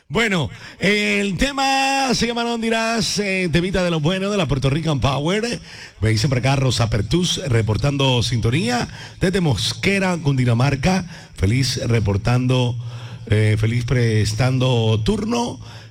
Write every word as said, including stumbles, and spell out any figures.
Bueno, el tema se llama No dirás, eh, temita de lo bueno de la Puerto Rican Power. Me dicen por acá Rosa Pertus reportando sintonía desde Mosquera, Cundinamarca. Feliz reportando, eh, feliz prestando turno.